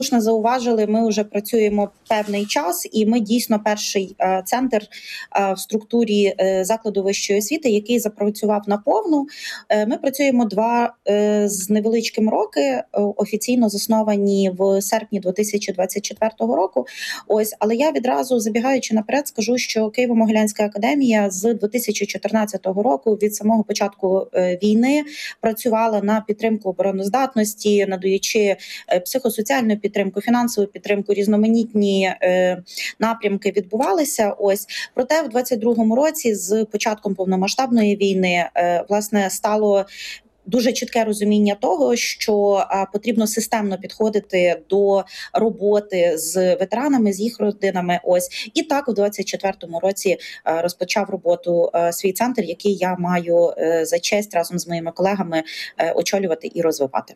слушно зауважили, ми вже працюємо певний час, і ми дійсно перший центр в структурі закладу вищої освіти, який запрацював наповну. Ми працюємо 2 з невеличким роки, офіційно засновані в серпні 2024 року. Ось, але я відразу, забігаючи наперед, скажу, що Києво-Могилянська академія з 2014 року, від самого початку війни, працювала на підтримку обороноздатності, надаючи психосоціальну підтримку, фінансову підтримку, різноманітні напрямки відбувалися. Ось, проте в 22-му році, з початком повномасштабної війни, власне, стало дуже чітке розуміння того, що потрібно системно підходити до роботи з ветеранами, з їх родинами. Ось, і так у 24-му році розпочав роботу свій центр, який я маю за честь разом з моїми колегами очолювати і розвивати.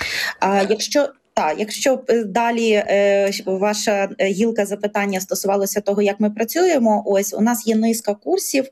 Якщо далі ваша гілка запитання стосувалося того, як ми працюємо, ось у нас є низка курсів,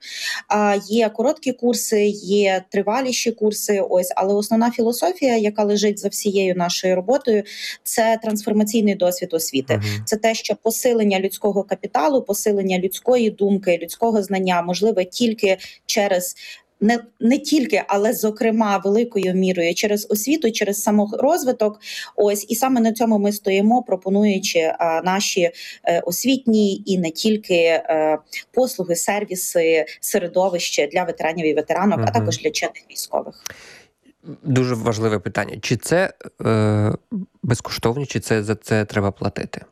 є короткі курси, є триваліші курси, ось, але основна філософія, яка лежить за всією нашою роботою, це трансформаційний досвід освіти. Це те, що посилення людського капіталу, посилення людської думки, людського знання можливе тільки через не тільки, але зокрема великою мірою через освіту, через саморозвиток. Ось, і саме на цьому ми стоїмо, пропонуючи наші освітні і не тільки послуги, сервіси, середовище для ветеранів і ветеранок, а також для чинних військових. Дуже важливе питання. Чи це безкоштовно, чи це за це треба платити?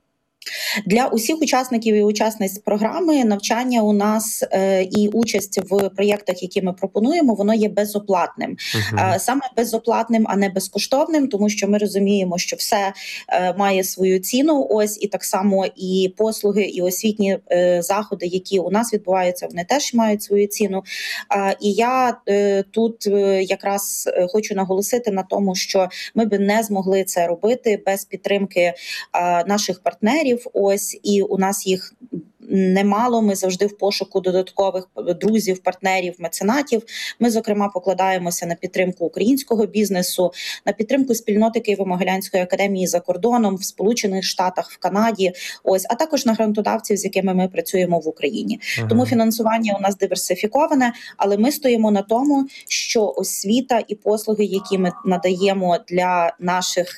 Для усіх учасників і учасниць програми навчання у нас і участь в проєктах, які ми пропонуємо, воно є безоплатним. Саме безоплатним, а не безкоштовним, тому що ми розуміємо, що все має свою ціну. Ось, і так само і послуги, і освітні заходи, які у нас відбуваються, вони теж мають свою ціну. І я тут якраз хочу наголосити на тому, що ми би не змогли це робити без підтримки наших партнерів. Ось, і у нас їх немало, ми завжди в пошуку додаткових друзів, партнерів, меценатів. Ми, зокрема, покладаємося на підтримку українського бізнесу, на підтримку спільноти Києво-Могилянської академії за кордоном, в Сполучених Штатах, в Канаді, ось, а також на грантодавців, з якими ми працюємо в Україні. Тому фінансування у нас диверсифіковане, але ми стоїмо на тому, що освіта і послуги, які ми надаємо для наших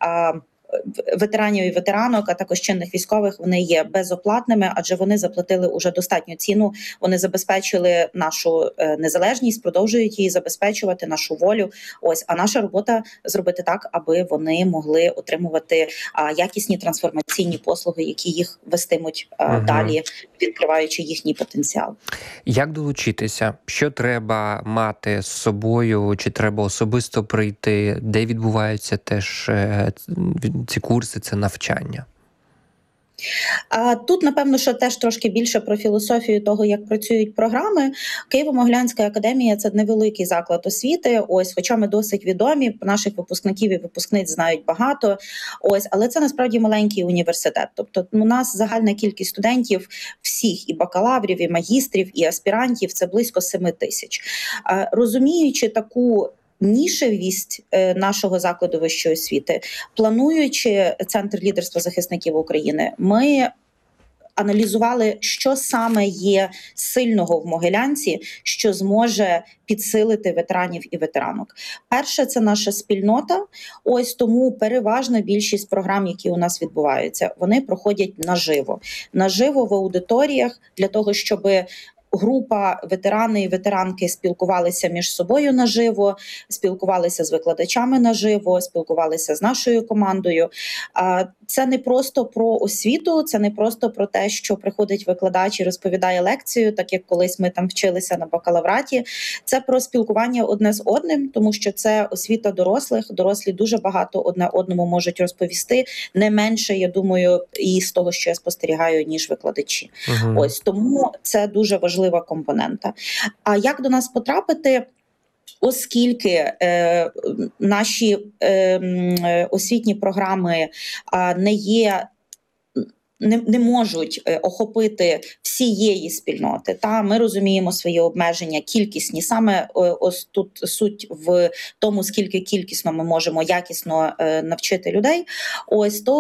ветеранів і ветеранок, а також чинних військових, вони є безоплатними, адже вони заплатили уже достатню ціну, вони забезпечили нашу незалежність, продовжують її забезпечувати, нашу волю. Ось, а наша робота зробити так, аби вони могли отримувати якісні трансформаційні послуги, які їх вестимуть далі, відкриваючи їхній потенціал. Як долучитися? Що треба мати з собою? Чи треба особисто прийти? Де відбуваються теж ці курси, це навчання? Тут, напевно, що теж трошки більше про філософію того, як працюють програми. Києво-Могилянська академія – це невеликий заклад освіти, ось, хоча ми досить відомі, наших випускників і випускниць знають багато, ось, але це насправді маленький університет. Тобто у нас загальна кількість студентів всіх, і бакалаврів, і магістрів, і аспірантів – це близько 7 тисяч. Розуміючи таку нішевість нашого закладу вищої освіти, плануючи Центр лідерства захисників України, ми аналізували, що саме є сильного в Могилянці, що зможе підсилити ветеранів і ветеранок. Перше – це наша спільнота. Ось тому переважна більшість програм, які у нас відбуваються, вони проходять наживо. Наживо в аудиторіях для того, щоб група ветерани і ветеранки спілкувалися між собою наживо, спілкувалися з викладачами наживо, спілкувалися з нашою командою. Це не просто про освіту, це не просто про те, що приходить викладач і розповідає лекцію, так як колись ми там вчилися на бакалавраті. Це про спілкування одне з одним, тому що це освіта дорослих. Дорослі дуже багато одне одному можуть розповісти, не менше, я думаю, і з того, що я спостерігаю, ніж викладачі. Ось, тому це дуже важлива компонента. А як до нас потрапити? Оскільки наші освітні програми не є не можуть охопити всієї спільноти. Та ми розуміємо свої обмеження кількісні. Саме ось тут суть в тому, скільки кількісно ми можемо якісно навчити людей. Ось то